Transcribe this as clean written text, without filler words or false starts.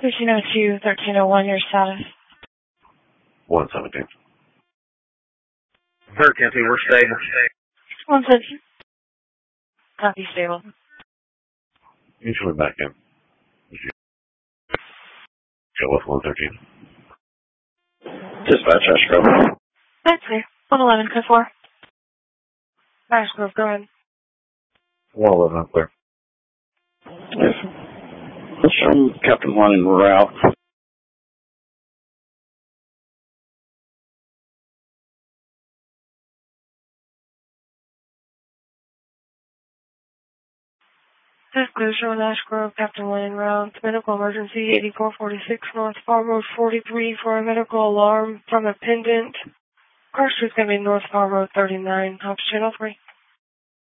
1302, 1301, your status. 117. 1302, we're stable. 117. Copy, stable. You should be back in. Go with 113. Dispatch, Ashgrove. That's clear. 111, code 4. Ashgrove, go ahead. 111, I'm clear. Yes. Let's show Captain 1 en route. That's clear, showing Ashgrove, Captain 1 en route. Medical emergency, 8446 North Farm Road 43 for a medical alarm from a pendant. Car street's going to be North Farm Road 39, Hops Channel 3.